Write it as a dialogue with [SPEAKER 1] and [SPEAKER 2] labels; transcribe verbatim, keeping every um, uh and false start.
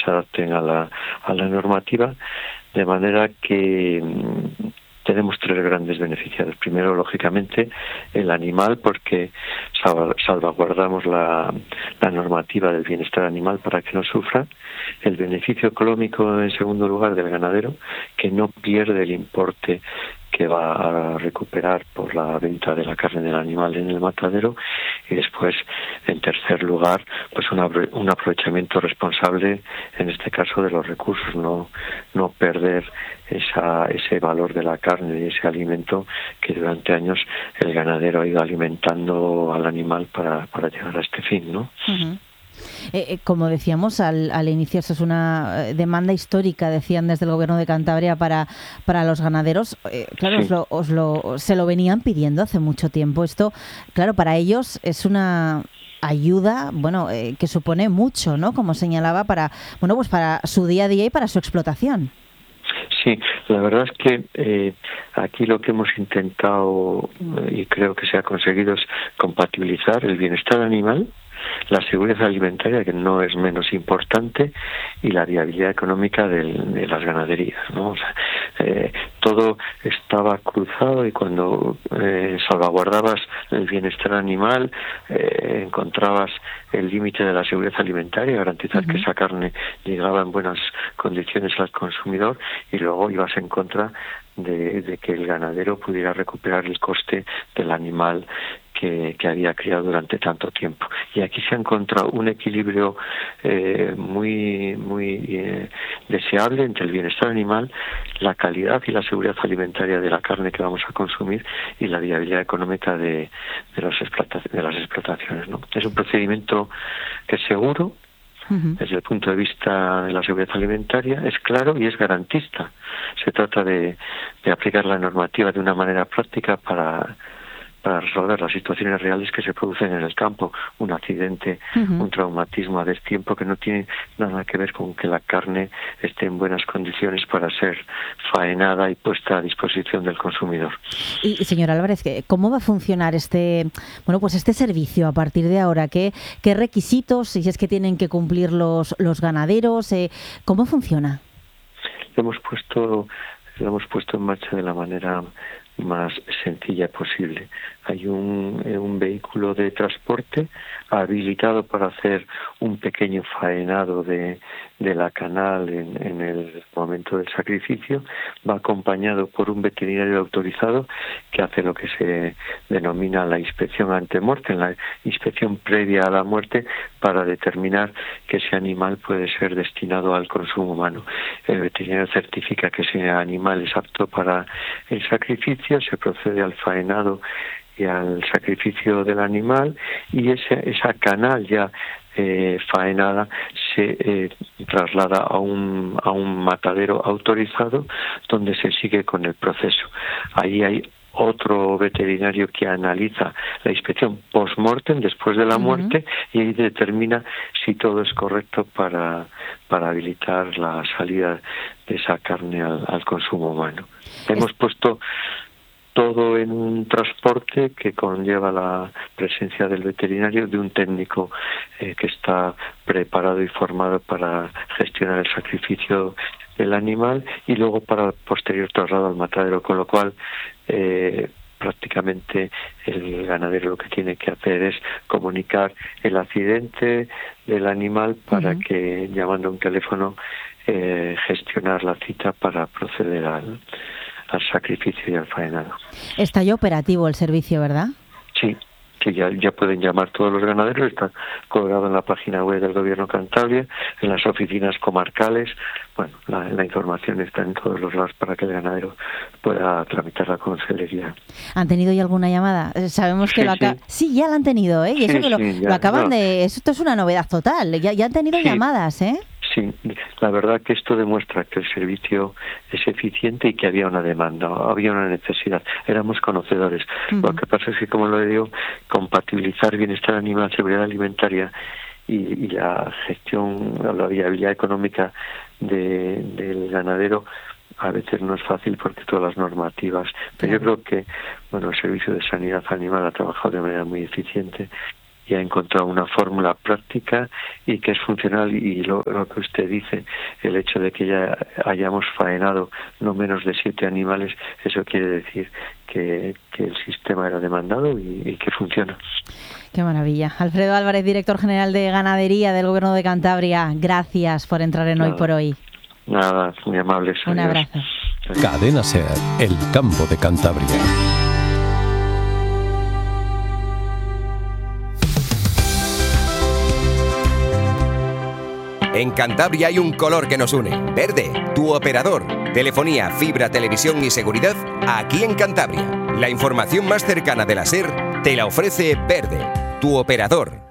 [SPEAKER 1] se adapten a la, a la normativa, de manera que mmm, tenemos tres grandes beneficiarios. Primero, lógicamente, el animal, porque salvaguardamos la, la normativa del bienestar animal para que no sufra. El beneficio económico, en segundo lugar, del ganadero, que no pierde el importe que va a recuperar por la venta de la carne del animal en el matadero. Y después, en tercer lugar, pues un, un aprovechamiento responsable, en este caso, de los recursos, no no perder esa ese valor de la carne y ese alimento que durante años el ganadero ha ido alimentando al animal para, para llegar a este fin, ¿no?
[SPEAKER 2] Uh-huh. Eh, como decíamos al, al inicio, esto es una demanda histórica, decían desde el Gobierno de Cantabria, para, para los ganaderos. Eh, claro, sí. os lo, os lo, se lo venían pidiendo hace mucho tiempo. Esto, claro, para ellos es una ayuda, bueno, eh, que supone mucho, ¿no? Como señalaba, para, bueno, pues para su día a día y para su explotación.
[SPEAKER 1] Sí, la verdad es que eh, aquí lo que hemos intentado, y creo que se ha conseguido, es compatibilizar el bienestar animal, la seguridad alimentaria, que no es menos importante, y la viabilidad económica del, de las ganaderías, ¿no? O sea, eh, todo estaba cruzado, y cuando eh, salvaguardabas el bienestar animal, eh, encontrabas el límite de la seguridad alimentaria, garantizar uh-huh. que esa carne llegaba en buenas condiciones al consumidor, y luego ibas en contra de, de que el ganadero pudiera recuperar el coste del animal que, que había criado durante tanto tiempo. Y aquí se ha encontrado un equilibrio eh, muy muy eh, deseable entre el bienestar animal, la calidad y la seguridad alimentaria de la carne que vamos a consumir, y la viabilidad económica de, de, los explota- de las explotaciones, ¿no? Es un procedimiento que es seguro. Uh-huh. Desde el punto de vista de la seguridad alimentaria, es claro y es garantista. Se trata de, de aplicar la normativa de una manera práctica para, para resolver las situaciones reales que se producen en el campo. Un accidente, uh-huh. un traumatismo a destiempo, que no tiene nada que ver con que la carne esté en buenas condiciones para ser faenada y puesta a disposición del consumidor.
[SPEAKER 2] Y, señor Álvarez, ¿cómo va a funcionar este, bueno, pues este servicio a partir de ahora? ¿Qué, qué requisitos, si es que tienen que cumplir los, los ganaderos? Eh, ¿Cómo funciona?
[SPEAKER 1] Lo hemos puesto, lo hemos puesto en marcha de la manera más sencilla posible. Hay un, un vehículo de transporte habilitado para hacer un pequeño faenado de, de la canal en, en el momento del sacrificio. Va acompañado por un veterinario autorizado que hace lo que se denomina la inspección ante muerte, la inspección previa a la muerte, para determinar que ese animal puede ser destinado al consumo humano. El veterinario certifica que ese animal es apto para el sacrificio, se procede al faenado y al sacrificio del animal, y ese, esa canal ya eh, faenada se eh, traslada a un, a un matadero autorizado, donde se sigue con el proceso. Ahí hay otro veterinario que analiza la inspección post-mortem, después de la muerte, uh-huh. y ahí determina si todo es correcto para, para habilitar la salida de esa carne al, al consumo humano. Es... Hemos puesto todo en un transporte que conlleva la presencia del veterinario, de un técnico eh, que está preparado y formado para gestionar el sacrificio del animal, y luego para el posterior traslado al matadero, con lo cual eh, prácticamente el ganadero lo que tiene que hacer es comunicar el accidente del animal para uh-huh. que, llamando a un teléfono, eh, gestionar la cita para proceder al al sacrificio y al faenado.
[SPEAKER 2] Está ya operativo el servicio, ¿verdad?
[SPEAKER 1] Sí, sí, ya, ya pueden llamar todos los ganaderos, está colgado en la página web del Gobierno Cantabria, en las oficinas comarcales. Bueno, la, la información está en todos los lados para que el ganadero pueda tramitar la consejería.
[SPEAKER 2] ¿Han tenido ya alguna llamada? Sabemos que
[SPEAKER 1] sí,
[SPEAKER 2] lo acá...
[SPEAKER 1] sí.
[SPEAKER 2] sí, ya la han tenido, ¿eh? Y eso
[SPEAKER 1] sí,
[SPEAKER 2] que lo,
[SPEAKER 1] sí, ya,
[SPEAKER 2] lo acaban
[SPEAKER 1] no.
[SPEAKER 2] de... Esto es una novedad total, ya, ya han tenido
[SPEAKER 1] sí.
[SPEAKER 2] llamadas, ¿eh?
[SPEAKER 1] Sí, la verdad que esto demuestra que el servicio es eficiente y que había una demanda, había una necesidad. Éramos conocedores. Uh-huh. Lo que pasa es que, como lo digo, compatibilizar bienestar animal, seguridad alimentaria y, y la gestión, la viabilidad económica de, del ganadero a veces no es fácil porque todas las normativas. Pero claro. Yo creo que, bueno, el Servicio de Sanidad Animal ha trabajado de manera muy eficiente y ha encontrado una fórmula práctica y que es funcional. Y lo, lo que usted dice, el hecho de que ya hayamos faenado no menos de siete animales, eso quiere decir que, que el sistema era demandado y, y que funciona.
[SPEAKER 2] Qué maravilla. Alfredo Álvarez, director general de Ganadería del Gobierno de Cantabria, gracias por entrar en Nada. Hoy por Hoy.
[SPEAKER 1] Nada, muy amables.
[SPEAKER 2] Un
[SPEAKER 1] Adiós.
[SPEAKER 2] abrazo.
[SPEAKER 3] Cadena SER, el campo de Cantabria.
[SPEAKER 4] En Cantabria hay un color que nos une, verde, tu operador. Telefonía, fibra, televisión y seguridad aquí en Cantabria. La información más cercana de la SER te la ofrece Verde, tu operador.